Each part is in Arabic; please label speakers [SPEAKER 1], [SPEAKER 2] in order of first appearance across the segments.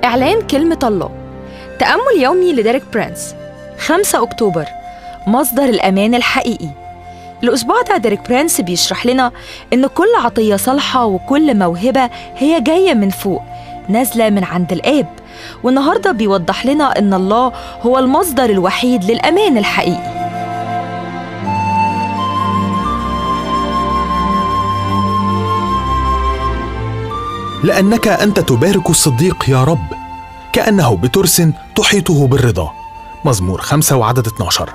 [SPEAKER 1] إعلان كلمة الله. تأمل يومي لديريك برينس. 5 أكتوبر، مصدر الأمان الحقيقي. الأسبوع ده ديريك برينس بيشرح لنا إن كل عطية صالحة وكل موهبة هي جاية من فوق، نازلة من عند الآب. والنهاردة بيوضح لنا إن الله هو المصدر الوحيد للأمان الحقيقي.
[SPEAKER 2] لأنك أنت تبارك الصديق يا رب كأنه بترس تحيطه بالرضا. مزمور 5 وعدد 12.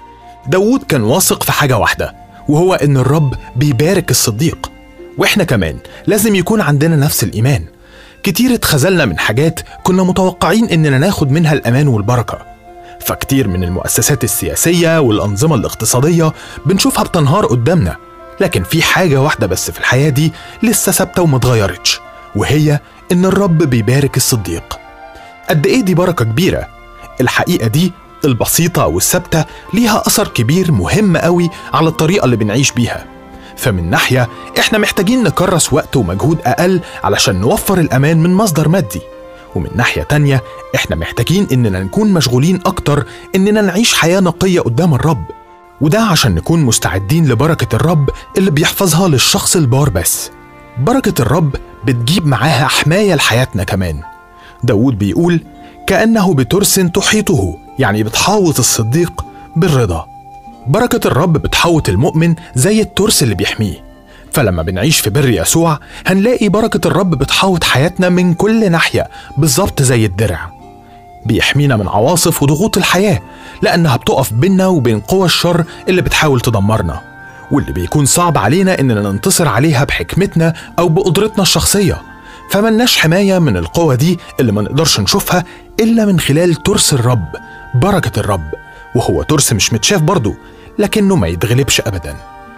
[SPEAKER 2] داود كان واثق في حاجة واحدة، وهو إن الرب بيبارك الصديق، وإحنا كمان لازم يكون عندنا نفس الإيمان. كتير اتخذلنا من حاجات كنا متوقعين إننا ناخد منها الأمان والبركة، فكتير من المؤسسات السياسية والأنظمة الاقتصادية بنشوفها بتنهار قدامنا، لكن في حاجة واحدة بس في الحياة دي لسه ثابتة ومتغيرتش، وهي إن الرب بيبارك الصديق. قد إيه دي بركة كبيرة! الحقيقة دي البسيطة والثابتة ليها أثر كبير مهم قوي على الطريقة اللي بنعيش بيها. فمن ناحية إحنا محتاجين نكرس وقت ومجهود أقل علشان نوفر الأمان من مصدر مادي، ومن ناحية تانية إحنا محتاجين إننا نكون مشغولين أكتر إننا نعيش حياة نقية قدام الرب، وده عشان نكون مستعدين لبركة الرب اللي بيحفظها للشخص البار بس. بركة الرب بتجيب معاها حماية لحياتنا كمان. داود بيقول كأنه بترس تحيطه، يعني بتحاوط الصديق بالرضا. بركة الرب بتحوط المؤمن زي الترس اللي بيحميه، فلما بنعيش في بر يسوع هنلاقي بركة الرب بتحوط حياتنا من كل ناحية بالظبط زي الدرع. بيحمينا من عواصف وضغوط الحياة، لأنها بتقف بيننا وبين قوى الشر اللي بتحاول تدمرنا، واللي بيكون صعب علينا إننا ننتصر عليها بحكمتنا أو بقدرتنا الشخصية. فملناش حماية من القوة دي اللي ما نقدرش نشوفها إلا من خلال ترس الرب، بركة الرب، وهو ترس مش متشاف برضه، لكنه ما يتغلبش أبدا.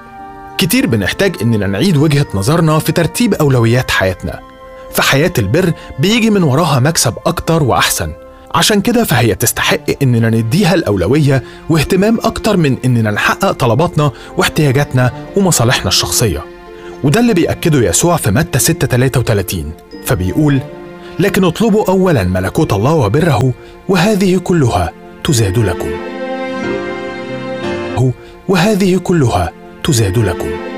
[SPEAKER 2] كتير بنحتاج إننا نعيد وجهة نظرنا في ترتيب أولويات حياتنا. فحياة البر بيجي من وراها مكسب أكتر وأحسن، عشان كده فهي تستحق إننا نديها الأولوية واهتمام أكتر من إننا نحقق طلباتنا واحتياجاتنا ومصالحنا الشخصية. وده اللي بيأكده يسوع في متى 6:33، فبيقول لكن اطلبوا أولا ملكوت الله وبره وهذه كلها تزاد لكم. وهذه كلها تزاد لكم.